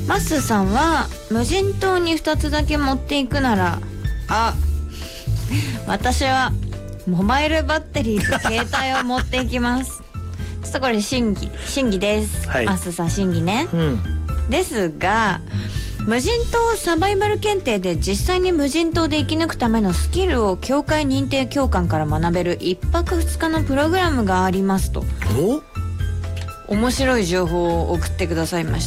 マッスーさんは無人島に2つだけ持っていくなら、私はモバイルバッテリーと携帯を持っていきますちょっとこれ審議です、 はい、 マッスーさん審議ね、ですが、無人島サバイバル検定で実際に無人島で生き抜くためのスキルを協会認定教官から学べる1泊2日のプログラムがありますと、面白い情報を送ってくださいました。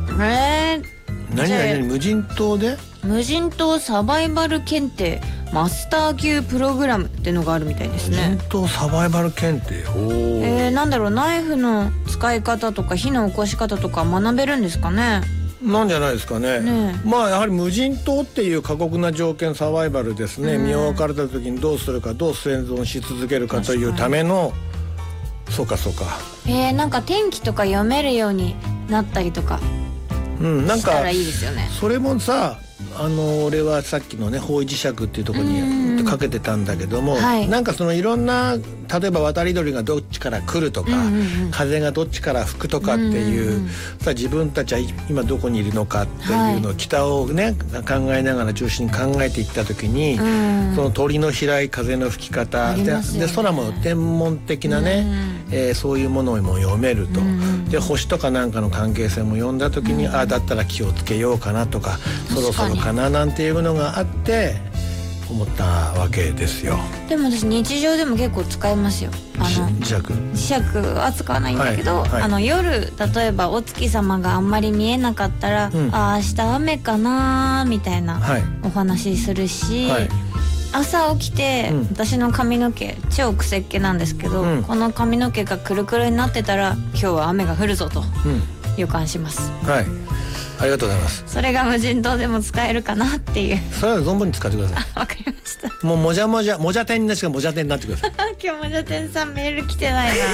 何無人島で無人島サバイバル検定マスター級プログラムってのがあるみたいですね。 無人島サバイバル検定、 なんだろう、ナイフの使い方とか火の起こし方とか学べるんですかね。 なんじゃないですかね。まあやはり無人島っていう過酷な条件、サバイバルですね、身を置かれた時にどうするか、どう生存し続けるかというための、そうかなんか天気とか読めるようになったりとかなんしたらいいですよね。 それもさ、俺はさっきのね方位磁石っていうところにかけてたんだけども、なんかそのいろんな、例えば渡り鳥がどっちから来るとか、風がどっちから吹くとかっていう、さ自分たちは今どこにいるのかっていうのを北をね考えながら中心に考えていった時に、その鳥の飛来、風の吹き方で空も天文的なね、そういうものも読めると、で星とかなんかの関係性も読んだ時に、だったら気をつけようかなとか、そろそろかななんていうのがあって思ったわけですよ。 でも私日常でも結構使いますよ。磁石は使わないんだけど、夜例えばお月様があんまり見えなかったら、明日雨かなみたいなお話するし、朝起きて、私の髪の毛超くせっ毛なんですけど、この髪の毛がくるくるになってたら今日は雨が降るぞと予感します。 ありがとうございます。 それが無人島でも使えるかなっていう。 それは存分に使ってください。 わかりました。 もうもじゃ天になっちゃう、もじゃ天になってください。 今日もじゃ天さんメール来てないな。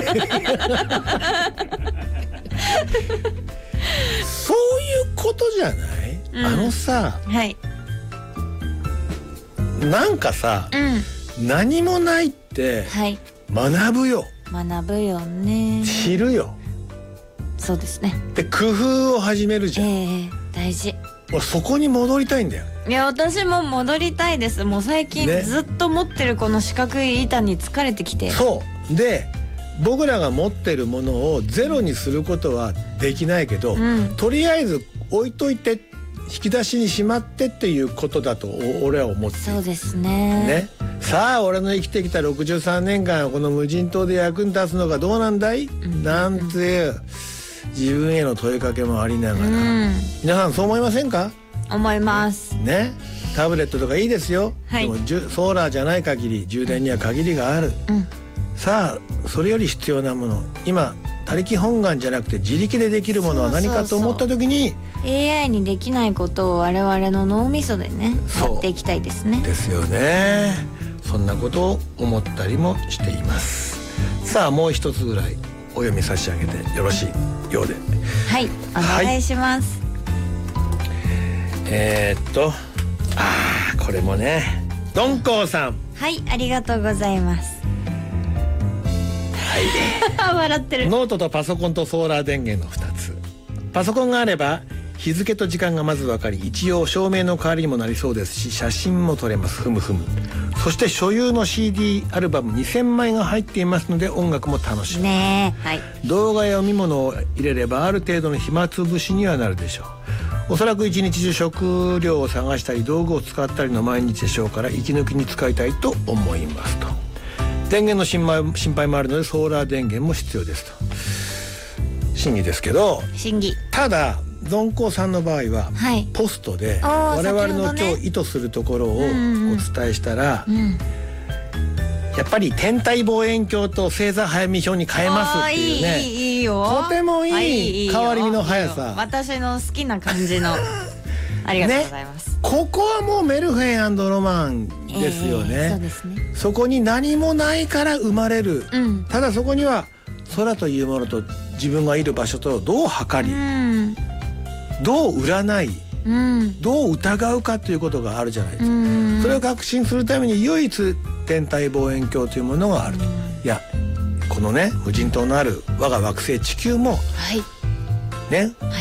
そういうことじゃない？さ、なんかさ、何もないって学ぶよ。 学ぶよね。 知るよ。 そうですね。 で工夫を始めるじゃん。 大事。 俺そこに戻りたいんだよ。 いや私も戻りたいです。もう最近ずっと持ってるこの四角い板に疲れてきて。そうで、僕らが持ってるものをゼロにすることはできないけど、とりあえず置いといて、引き出しにしまってっていうことだと俺は思ってる。そうですね。 さあ俺の生きてきた63年間この無人島で役に立つのがどうなんだい、なんていう自分への問いかけもありながら、皆さんそう思いませんか？ 思いますね。タブレットとかいいですよ、でもソーラーじゃない限り充電には限りがある、さあそれより必要なもの、今他力本願じゃなくて自力でできるものは何かと思った時に、 AI にできないことを我々の脳みそでねやっていきたいですね。 ですよね。そんなことを思ったりもしています。さあもう一つぐらいお読み差し上げてよろしいようで。 お願いします。 これもね、どんこうさん。 ありがとうございます。笑ってる。 ノートとパソコンとソーラー電源の2つ。パソコンがあれば日付と時間がまず分かり、一応照明の代わりにもなりそうですし、写真も撮れます。そして所有の CD アルバム2000枚が入っていますので音楽も楽しめます。動画や読み物を入れればある程度の暇つぶしにはなるでしょう。おそらく一日中食料を探したり道具を使ったりの毎日でしょうから、息抜きに使いたいと思いますと。電源の心配もあるのでソーラー電源も必要ですと。審議ですけど、ただどんこうさんの場合は、ポストで我々の今日意図するところをお伝えしたら、やっぱり天体望遠鏡と星座早見表に変えますっていうね、 いいよ、 とてもいい変わり身の速さ、 私の好きな感じのありがとうございます、 ここはもうメルヘン&ロマンですよね、 そうですね。 そこに何もないから生まれる、ただそこには空というものと自分がいる場所とどう測り、どう占い、どう疑うかということがあるじゃないですか。それを確信するために唯一天体望遠鏡というものがあると。いやこのね無人島のある我が惑星地球もね、